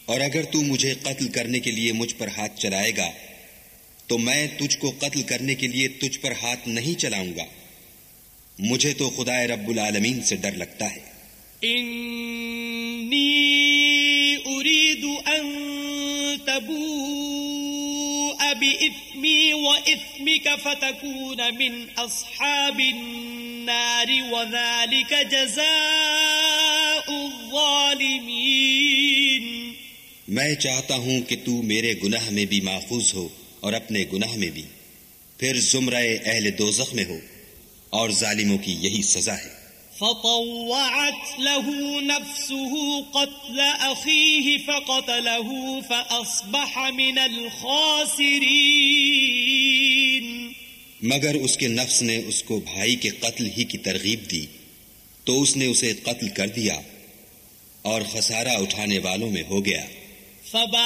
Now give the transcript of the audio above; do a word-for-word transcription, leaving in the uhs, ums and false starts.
اور اگر تو مجھے قتل کرنے کے لیے مجھ پر ہاتھ چلائے گا تو میں تجھ کو قتل کرنے کے لیے تجھ پر ہاتھ نہیں چلاؤں گا. مجھے تو خدا رب العالمین سے ڈر لگتا ہے. انی اريد ان تبوء بإثمي وإثمك فتكون من اصحاب النار وذلك جزاء الظالمین. میں چاہتا ہوں کہ تو میرے گناہ میں بھی ماخوذ ہو اور اپنے گناہ میں بھی، پھر زمرہ اہل دوزخ میں ہو، اور ظالموں کی یہی سزا ہے. فطوعت له نفسه قتل أخيه فقتله فأصبح من الخاسرين. مگر اس کے نفس نے اس کو بھائی کے قتل ہی کی ترغیب دی تو اس نے اسے قتل کر دیا اور خسارہ اٹھانے والوں میں ہو گیا.